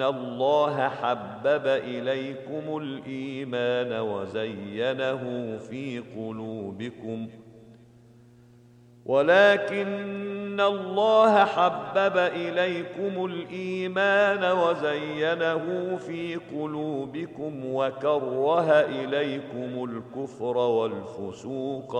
الله حبب إليكم الإيمان وزينه في قلوبكم ولكن الله حبب إليكم الإيمان وزينه في قلوبكم وكره إليكم الكفر والفسوق